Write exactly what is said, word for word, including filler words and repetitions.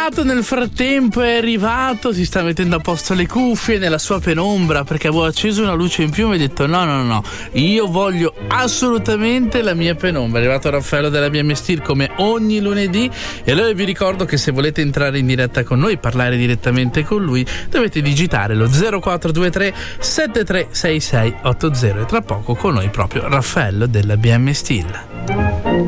arrivato nel frattempo, è arrivato, si sta mettendo a posto le cuffie nella sua penombra perché avevo acceso una luce in più e mi ha detto no no no, io voglio assolutamente la mia penombra. È arrivato Raffaello della B M Steel come ogni lunedì e allora vi ricordo che se volete entrare in diretta con noi, parlare direttamente con lui, dovete digitare lo zero quattro due tre sette tre sei sei otto zero e tra poco con noi proprio Raffaello della B M Steel.